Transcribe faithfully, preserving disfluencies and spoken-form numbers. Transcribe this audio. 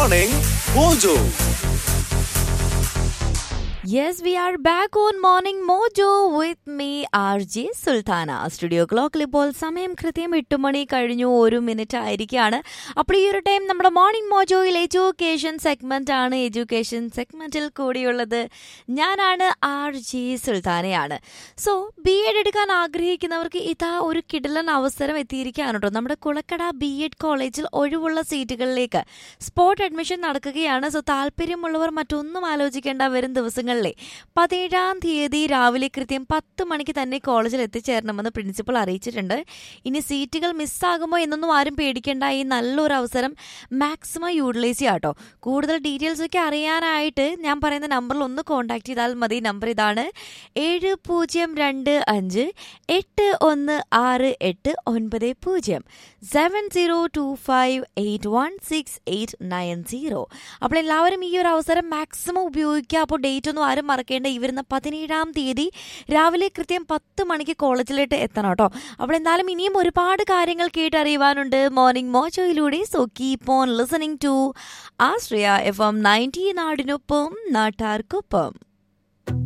Morning Mojo. Yes, we are back on Morning Mojo with me, R J Sultana. Studio ക്ലോക്കിൽ ഇപ്പോൾ സമയം കൃത്യം എട്ട് മണി കഴിഞ്ഞു ഒരു മിനിറ്റ് ആയിരിക്കുകയാണ്. അപ്പോൾ ഈ ഒരു ടൈം നമ്മുടെ മോർണിംഗ് മോജോയിൽ എഡ്യൂക്കേഷൻ സെഗ്മെന്റ് ആണ്. എഡ്യൂക്കേഷൻ സെഗ്മെന്റിൽ കൂടിയുള്ളത് ഞാനാണ്, R J സുൽത്താനയാണ്. So B Ed എടുക്കാൻ ആഗ്രഹിക്കുന്നവർക്ക് ഇതാ ഒരു കിടിലൻ അവസരം എത്തിയിരിക്കുകയാണ് കേട്ടോ. നമ്മുടെ കുളക്കട ബി എഡ് കോളേജിൽ ഒഴിവുള്ള സീറ്റുകളിലേക്ക് സ്പോട്ട് അഡ്മിഷൻ നടക്കുകയാണ്. സോ താല്പര്യമുള്ളവർ മറ്റൊന്നും ആലോചിക്കേണ്ട, വരും ദിവസങ്ങൾ പതിനേഴാം തീയതി രാവിലെ കൃത്യം പത്ത് മണിക്ക് തന്നെ കോളേജിൽ എത്തിച്ചേരണമെന്ന് പ്രിൻസിപ്പൽ അറിയിച്ചിട്ടുണ്ട്. ഇനി സീറ്റുകൾ മിസ്സാകുമോ എന്നൊന്നും ആരും പേടിക്കേണ്ട. ഈ നല്ലൊരു അവസരം മാക്സിമം യൂട്ടിലൈസ് ചെയ്യാം കേട്ടോ. കൂടുതൽ ഡീറ്റെയിൽസ് ഒക്കെ അറിയാനായിട്ട് ഞാൻ പറയുന്ന നമ്പറിൽ ഒന്ന് കോൺടാക്ട് ചെയ്താൽ മതി. നമ്പർ ഇതാണ്: ഏഴ് പൂജ്യം രണ്ട് അഞ്ച് എട്ട് ഒന്ന് ആറ് എട്ട് ഒൻപത് പൂജ്യം seven zero to five eight one six eight nine zero. അപ്പോൾ എല്ലാവരും ഈ ഒരു അവസരം മാക്സിമം ഉപയോഗിക്കുക. അപ്പോൾ ഡേറ്റ് ഒന്നും ആരും മറക്കേണ്ട. ഈ വരുന്ന പതിനേഴാം തീയതി രാവിലെ കൃത്യം പത്ത് മണിക്ക് കോളേജിലേക്ക് എത്തണം കേട്ടോ. അപ്പോൾ എന്തായാലും ഇനിയും ഒരുപാട് കാര്യങ്ങൾ കേട്ടറിയുവാനുണ്ട് morning മോജോയിലൂടെ. So keep on listening to Ashraya F M ninety, നാടിനൊപ്പം നാട്ടാർക്കൊപ്പം.